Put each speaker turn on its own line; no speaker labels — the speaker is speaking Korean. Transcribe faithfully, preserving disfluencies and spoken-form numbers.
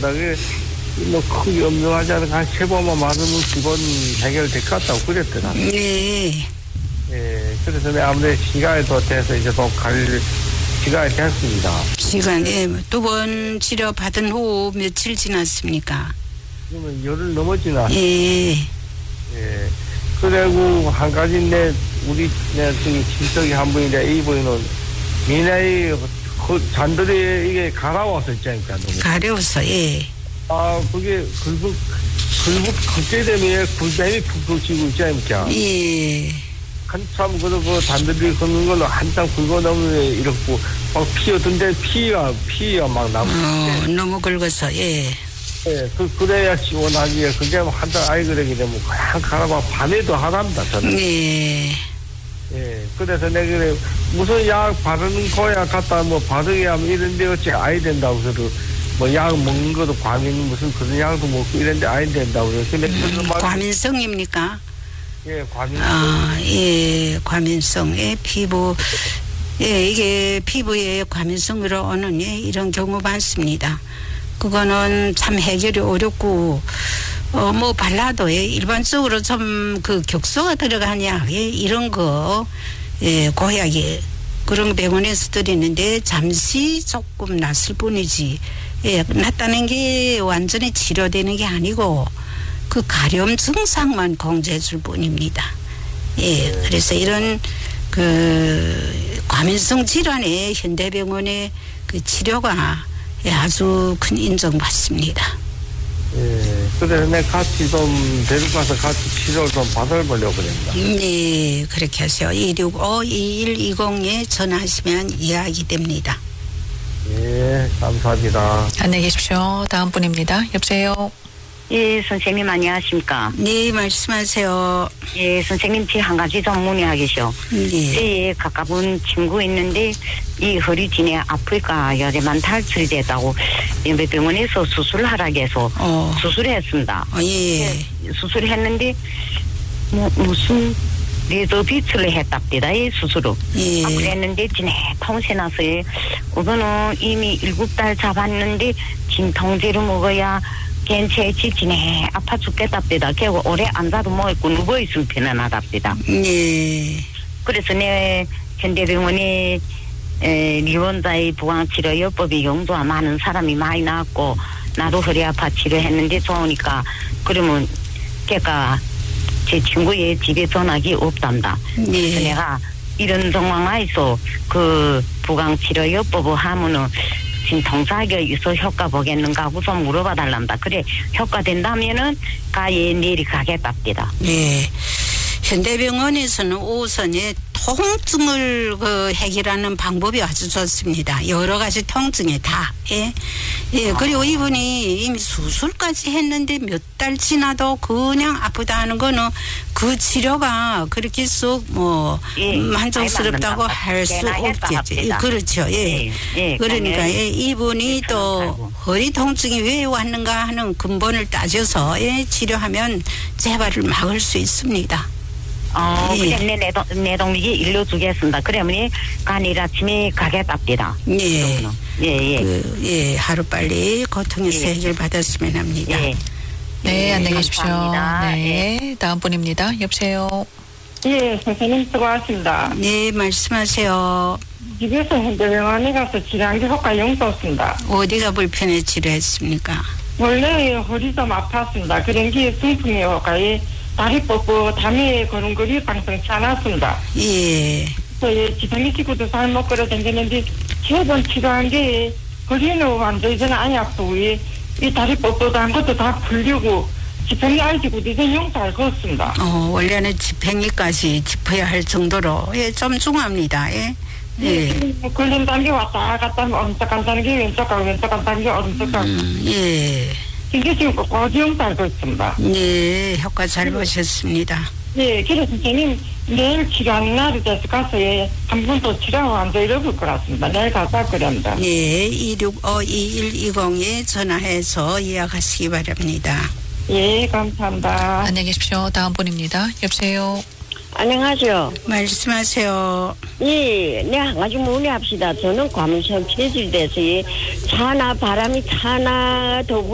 합니다. 그, 뭐, 크게 엄정하지 않은 한 세 번만 맞으면 기본 해결될 것 같다고 그랬더라.
네.
예, 그래서 내가 아무래도 시간이 더 돼서 이제 또 갈 시간이 됐습니다.
시간에 두 번 치료 받은 후 며칠 지났습니까?
그러면 열흘 넘어지나?
예.
예. 그리고 한 가지 내, 우리, 내, 저기, 친척이 한 분인데, 이분은, 미나이, 그, 잔들이 이게 가라워서 있자니까. 너무.
가려워서, 예.
아, 그게, 긁고, 긁고, 그때 되면 굴뱀이 푹푹 쥐고 있자니까.
예.
한참, 그, 그, 잔들이 걷는 걸로 한참 긁어 넘으면 이렇고, 막 피어든데 피가, 피가 막 나고.
어, 너무 긁어서, 예.
예, 그, 그래야 시원하지. 그게 한달 아이 그러게 되면 그냥 가라고 밤에도 하랍니다, 저는.
네.
예, 그래서 내가 그래, 무슨 약 바르는 거야 갖다 뭐 바르게 하면 이런데 어찌 아이 된다고 그래도 뭐 약 먹는 것도 과민 무슨 그런 약도 먹고 이런데 아이 된다고 그래서 근데
음,
말...
과민성입니까?
예, 과민성.
아, 예, 과민성의 피부. 예, 이게 피부에 과민성으로 오는 예, 이런 경우 많습니다. 그거는 참 해결이 어렵고, 어, 뭐, 발라도, 예, 일반적으로 좀 그 격소가 들어간 약, 예, 이런 거, 예, 고약이, 그런 거 병원에서 드리는데 잠시 조금 낫을 뿐이지, 예, 낫다는 게 완전히 치료되는 게 아니고, 그 가려움 증상만 공제해 줄 뿐입니다. 예, 그래서 이런 그, 과민성 질환의 현대병원의 그 치료가 예, 아주 큰 인정받습니다.
예, 그래서 내가 같이 좀 데리고 가서 같이 치료를 좀 받아보려고 그랬다.
네, 그렇게 하세요. 이육오 이일이공에 전화하시면 이야기 됩니다.
예, 감사합니다.
안녕히 계십시오. 다음 분입니다. 여보세요.
예, 선생님 안녕하십니까?
네, 말씀하세요.
예, 선생님 제 한 가지 좀 문의하겠죠.
네.
제 가까운 친구 있는데 이 허리 뒤에 아프니까 요새만 탈출이 됐다고 병원에서 수술을 하라고 해서
어.
수술했습니다.
어, 예.
예, 수술했는데 뭐 무슨 레더비트를 했답니다. 이 수술로.
예.
아, 그랬는데 진해 통세 나서요. 그거는 이미 일곱 달 잡았는데 진통제를 먹어야 괜찮지 진해 아파 죽겠답니다. 결국 오래 앉아도 뭐있고 누워있으면 편안하답니다.
네.
그래서 내 현대병원에 에, 리원자의 부강치료요법이 용도가 많은 사람이 많이 나왔고 나도 허리 아파 치료했는데 좋으니까 그러면 걔가 제 친구의 집에 전화기 없답니다.
네.
그래서 내가 이런 상황에서 그 부강치료요법을 하면은 진통자격에서 효과 보겠는가 하고 좀 물어봐 달랍니다. 그래 효과 된다면은 가에 내일 가겠답니다.
네. 현대병원에서는 우선에 통증을 그 해결하는 방법이 아주 좋습니다. 여러 가지 통증에 다. 예. 예. 그리고 이분이 이미 수술까지 했는데 몇 달 지나도 그냥 아프다 하는 거는 그 치료가 그렇게 쏙 뭐
예,
만족스럽다고 할 수 없겠죠. 예, 그렇죠. 예.
예, 예,
그러니까 예, 이분이
예,
또 허리 통증이 왜 왔는가 하는 근본을 따져서 예, 치료하면 재발을 막을 수 있습니다.
어,
예.
그래, 내, 내, 동, 내 동력이 일러주겠습니다. 그러면 간일 아침에 가겠답니다.
예.
예, 예.
그, 예, 하루빨리 고통에서
예.
해결받았으면 합니다.
예.
네,
예,
안녕히 계십시오.
감사합니다.
네, 다음 분입니다. 여보세요.
예, 선생님 수고하십니다.
네, 말씀하세요.
집에서 현대병원에 가서 질환기 효과 영도 없습니다.
어디가 불편해 치료했습니까?
원래 허리 좀 아팠습니다. 그런 게 중풍의 효과에 다리 뻗고 담에 걸음걸이 방송치 않았습니다.
예.
그래서 지팡이 짚고도 잘 못 걸어 다니는데 세 번 치료한 게 허리는 완전히 저는 안 아프고 이, 이 다리 뻗고도 한 것도 다 풀리고 지팡이 알지고도 이제 용잘 걷습니다.
어, 원래는 지팽이까지 짚어야 할 정도로 예, 좀 중합니다. 예. 예.
걸린다는 게 왔다 갔다 하면 오른쪽 간다는 게 왼쪽 가고 왼쪽 간다는 게 오른쪽 가고
음, 예.
이게 지금 꼬꼬지 용잘 걷습니다.
네, 효과 잘 보셨습니다.
예, 그래서 선생님 내일 치료하는 날이 돼서 가서 예, 한 번 더 치료하고 앉아 잃어볼 것 같습니다. 내일 가서 할 거랍니다.
네, 이육오 이일이공에 전화해서 예약하시기 바랍니다.
예, 감사합니다.
안녕히 계십시오. 다음 분입니다. 여보세요.
안녕하세요.
말씀하세요.
예, 네, 한 가지 문의합시다. 저는 과민성 체질돼서 예, 차나 바람이 차나 더부